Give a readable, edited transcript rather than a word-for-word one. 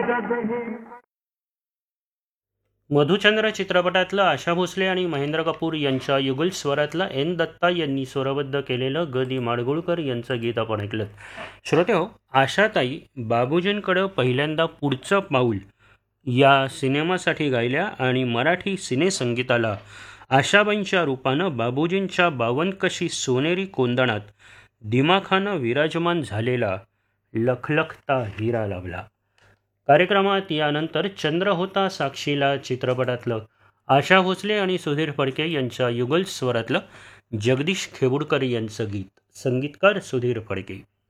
मधुचंद्र चित्रपटातलं आशा भोसले आणि महेंद्र कपूर यांच्या युगल स्वरातलं एन दत्ता यांनी स्वरबद्ध केलेलं ग दी माडगुळकर यांचं गीत आपण ऐकलं. श्रोतेहो, आशाताई बाबूजींकडं पहिल्यांदा पुढचं पाऊल या सिनेमासाठी गायल्या आणि मराठी सिनेसंगीताला आशाबाईंच्या रूपानं बाबूजींच्या बावनकशी सोनेरी कोंदणात दिमाखानं विराजमान झालेला लखलखता हिरा लाभला. कार्यक्रमात यानंतर चंद्र होता साक्षीला चित्रपटातलं आशा भोसले आणि सुधीर फडके यांच्या युगल स्वरातलं जगदीश खेबुडकर यांचं गीत, संगीतकार सुधीर फडके.